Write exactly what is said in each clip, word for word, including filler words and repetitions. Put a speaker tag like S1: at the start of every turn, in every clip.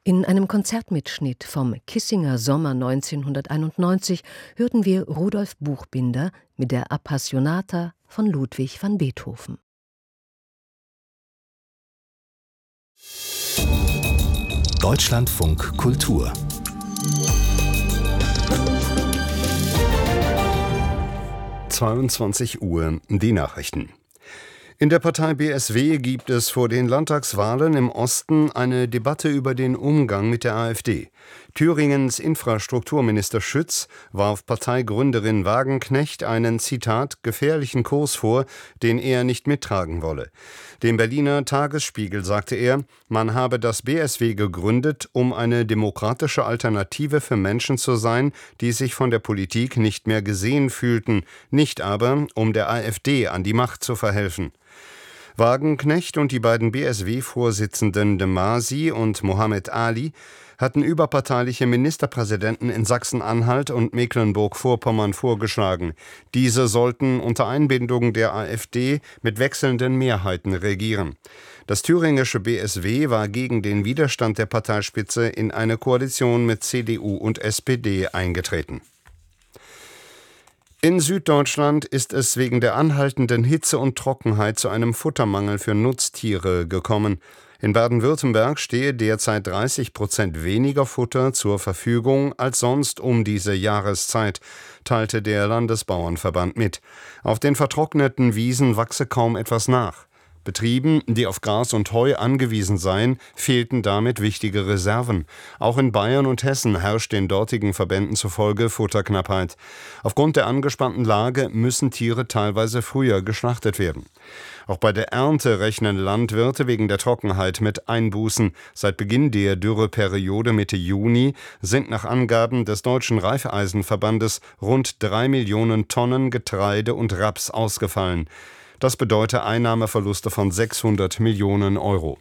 S1: In einem Konzertmitschnitt vom Kissinger Sommer neunzehnhunderteinundneunzig hörten wir Rudolf Buchbinder mit der Appassionata von Ludwig van Beethoven.
S2: Deutschlandfunk Kultur zweiundzwanzig Uhr, die Nachrichten. In der Partei B S W gibt es vor den Landtagswahlen im Osten eine Debatte über den Umgang mit der AfD. Thüringens Infrastrukturminister Schütz warf Parteigründerin Wagenknecht einen, Zitat, gefährlichen Kurs vor, den er nicht mittragen wolle. Dem Berliner Tagesspiegel sagte er, man habe das B S W gegründet, um eine demokratische Alternative für Menschen zu sein, die sich von der Politik nicht mehr gesehen fühlten, nicht aber, um der AfD an die Macht zu verhelfen. Wagenknecht und die beiden B S W-Vorsitzenden de Masi und Mohammed Ali hatten überparteiliche Ministerpräsidenten in Sachsen-Anhalt und Mecklenburg-Vorpommern vorgeschlagen. Diese sollten unter Einbindung der AfD mit wechselnden Mehrheiten regieren. Das thüringische B S W war gegen den Widerstand der Parteispitze in eine Koalition mit C D U und S P D eingetreten. In Süddeutschland ist es wegen der anhaltenden Hitze und Trockenheit zu einem Futtermangel für Nutztiere gekommen. In Baden-Württemberg stehe derzeit dreißig Prozent weniger Futter zur Verfügung als sonst um diese Jahreszeit, teilte der Landesbauernverband mit. Auf den vertrockneten Wiesen wachse kaum etwas nach. Betrieben, die auf Gras und Heu angewiesen seien, fehlten damit wichtige Reserven. Auch in Bayern und Hessen herrscht den dortigen Verbänden zufolge Futterknappheit. Aufgrund der angespannten Lage müssen Tiere teilweise früher geschlachtet werden. Auch bei der Ernte rechnen Landwirte wegen der Trockenheit mit Einbußen. Seit Beginn der Dürreperiode Mitte Juni sind nach Angaben des Deutschen Reifeisenverbandes rund drei Millionen Tonnen Getreide und Raps ausgefallen. Das bedeutet Einnahmeverluste von sechshundert Millionen Euro.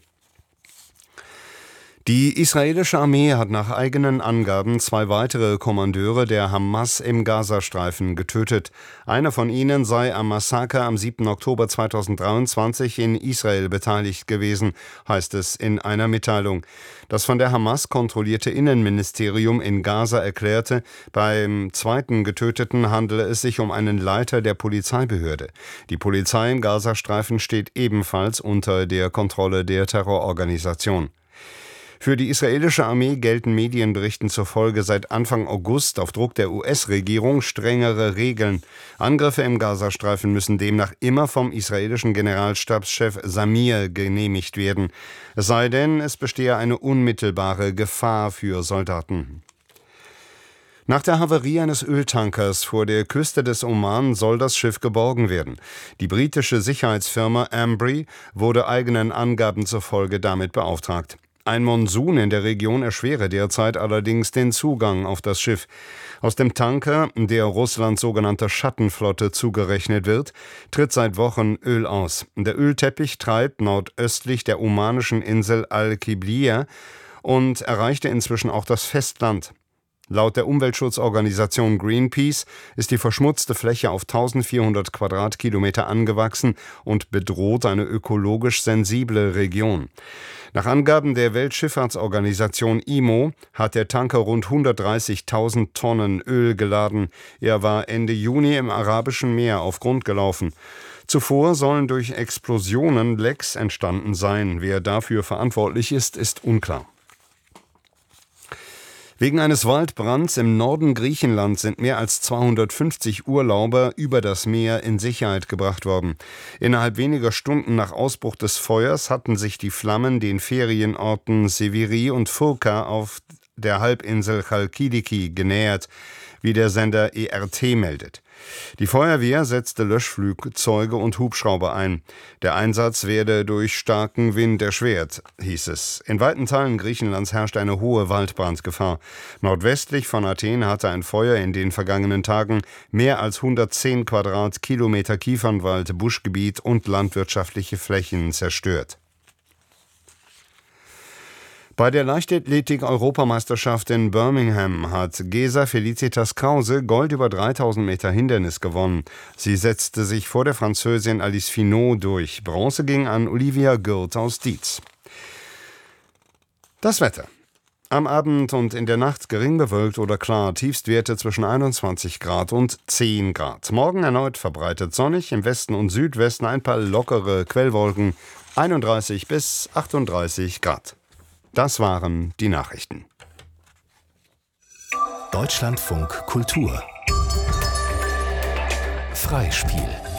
S2: Die israelische Armee hat nach eigenen Angaben zwei weitere Kommandeure der Hamas im Gazastreifen getötet. Einer von ihnen sei am Massaker am siebten Oktober zweitausenddreiundzwanzig in Israel beteiligt gewesen, heißt es in einer Mitteilung. Das von der Hamas kontrollierte Innenministerium in Gaza erklärte, beim zweiten Getöteten handele es sich um einen Leiter der Polizeibehörde. Die Polizei im Gazastreifen steht ebenfalls unter der Kontrolle der Terrororganisation. Für die israelische Armee gelten Medienberichten zufolge seit Anfang August auf Druck der U S-Regierung strengere Regeln. Angriffe im Gazastreifen müssen demnach immer vom israelischen Generalstabschef Samir genehmigt werden. Es sei denn, es bestehe eine unmittelbare Gefahr für Soldaten. Nach der Havarie eines Öltankers vor der Küste des Oman soll das Schiff geborgen werden. Die britische Sicherheitsfirma Ambry wurde eigenen Angaben zufolge damit beauftragt. Ein Monsun in der Region erschwere derzeit allerdings den Zugang auf das Schiff. Aus dem Tanker, der Russlands sogenannter Schattenflotte zugerechnet wird, tritt seit Wochen Öl aus. Der Ölteppich treibt nordöstlich der omanischen Insel Al-Qiblia und erreichte inzwischen auch das Festland. Laut der Umweltschutzorganisation Greenpeace ist die verschmutzte Fläche auf eintausendvierhundert Quadratkilometer angewachsen und bedroht eine ökologisch sensible Region. Nach Angaben der Weltschifffahrtsorganisation I M O hat der Tanker rund hundertdreißigtausend Tonnen Öl geladen. Er war Ende Juni im Arabischen Meer auf Grund gelaufen. Zuvor sollen durch Explosionen Lecks entstanden sein. Wer dafür verantwortlich ist, ist unklar. Wegen eines Waldbrands im Norden Griechenlands sind mehr als zweihundertfünfzig Urlauber über das Meer in Sicherheit gebracht worden. Innerhalb weniger Stunden nach Ausbruch des Feuers hatten sich die Flammen den Ferienorten Seviri und Furka auf der Halbinsel Chalkidiki genähert, wie der Sender E R T meldet. Die Feuerwehr setzte Löschflugzeuge und Hubschrauber ein. Der Einsatz werde durch starken Wind erschwert, hieß es. In weiten Teilen Griechenlands herrscht eine hohe Waldbrandgefahr. Nordwestlich von Athen hatte ein Feuer in den vergangenen Tagen mehr als hundertzehn Quadratkilometer Kiefernwald, Buschgebiet und landwirtschaftliche Flächen zerstört. Bei der Leichtathletik-Europameisterschaft in Birmingham hat Gesa Felicitas Krause Gold über dreitausend Meter Hindernis gewonnen. Sie setzte sich vor der Französin Alice Finot durch. Bronze ging an Olivia Gurt aus Dietz. Das Wetter. Am Abend und in der Nacht gering bewölkt oder klar, Tiefstwerte zwischen einundzwanzig Grad und zehn Grad. Morgen erneut verbreitet sonnig, im Westen und Südwesten ein paar lockere Quellwolken, einunddreißig bis achtunddreißig Grad. Das waren die Nachrichten.
S3: Deutschlandfunk Kultur Freispiel